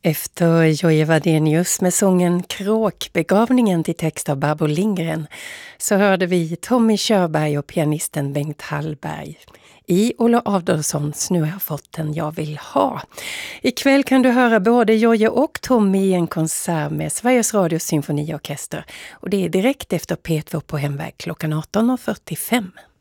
Efter Jojje Wadenius med sången Kråkbegravningen till text av Barbro Lindgren så hörde vi Tommy Körberg och pianisten Bengt Hallberg i Olle Adolfssons Nu har jag fått den jag vill ha. Ikväll kan du höra både Jojje och Tommy i en konsert med Sveriges Radios symfoniorkester och det är direkt efter P2 på hemväg klockan 18.45.